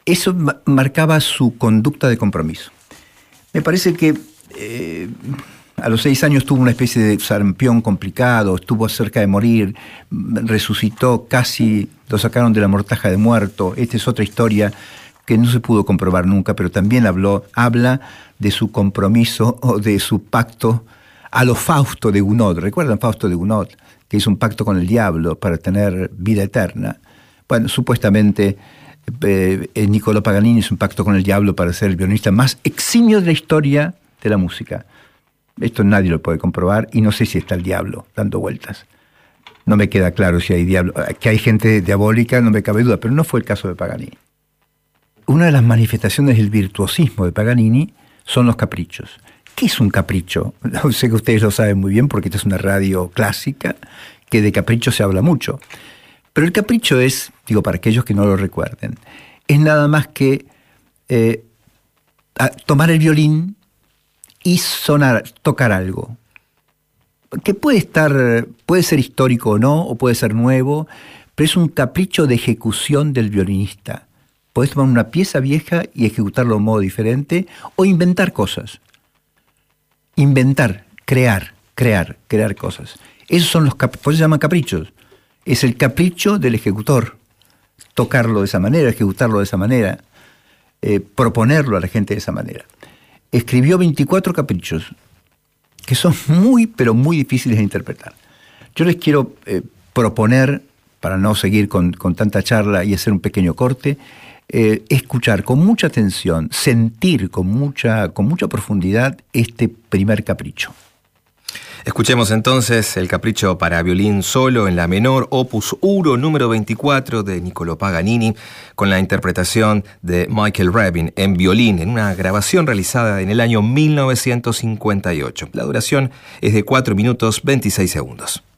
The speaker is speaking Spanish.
eso marcaba su conducta de compromiso. Me parece que a los 6 años tuvo una especie de sarampión complicado, estuvo cerca de morir, resucitó, casi lo sacaron de la mortaja de muerto. Esta es otra historia que no se pudo comprobar nunca, pero también habla de su compromiso o de su pacto a lo Fausto de Gounod. ¿Recuerdan Fausto de Gounod? Que hizo un pacto con el diablo para tener vida eterna. Bueno, supuestamente Niccolò Paganini hizo un pacto con el diablo para ser el violinista más eximio de la historia de la música. Esto nadie lo puede comprobar y no sé si está el diablo dando vueltas. No me queda claro si hay diablo. Que hay gente diabólica, no me cabe duda, pero no fue el caso de Paganini. Una de las manifestaciones del virtuosismo de Paganini son los caprichos. ¿Qué es un capricho? Sé que ustedes lo saben muy bien porque esta es una radio clásica, que de capricho se habla mucho. Pero el capricho es, digo para aquellos que no lo recuerden, es nada más que tomar el violín y tocar algo. Que puede ser histórico o no, o puede ser nuevo, pero es un capricho de ejecución del violinista. Podés tomar una pieza vieja y ejecutarlo de un modo diferente, o inventar cosas. Inventar, crear cosas. Esos son por eso se llaman caprichos. Es el capricho del ejecutor. Tocarlo de esa manera, ejecutarlo de esa manera, proponerlo a la gente de esa manera. Escribió 24 caprichos, que son muy, pero muy difíciles de interpretar. Yo les quiero proponer, para no seguir con tanta charla y hacer un pequeño corte, escuchar con mucha atención, sentir con mucha profundidad este primer capricho. Escuchemos entonces el capricho para violín solo en la menor, opus 1, número 24 de Niccolò Paganini, con la interpretación de Michael Rabin en violín, en una grabación realizada en el año 1958. La duración es de 4 minutos 26 segundos.